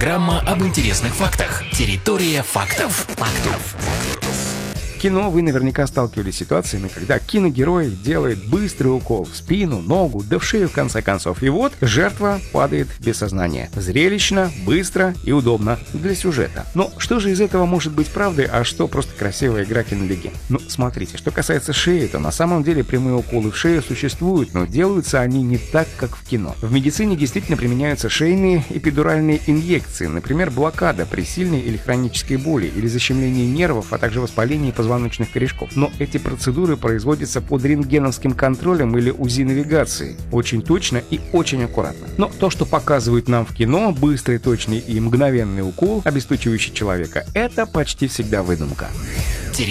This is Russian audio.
Программа об интересных фактах. Территория фактов. В кино вы наверняка сталкивались с ситуациями, когда киногерой делает быстрый укол в спину, ногу, да в шею в конце концов. И вот жертва падает без сознания. Зрелищно, быстро и удобно для сюжета. Но что же из этого может быть правдой, а что просто красивая игра кинолегенд? Ну, смотрите, что касается шеи, то на самом деле прямые уколы в шею существуют, но делаются они не так, как в кино. В медицине действительно применяются шейные эпидуральные инъекции, например, блокада при сильной или хронической боли, или защемлении нервов, а также воспалении позвоночных корешков. Но эти процедуры производятся под рентгеновским контролем или УЗИ-навигацией. Очень точно и очень аккуратно. Но то, что показывают нам в кино, быстрый, точный и мгновенный укол, обесточивающий человека, это почти всегда выдумка.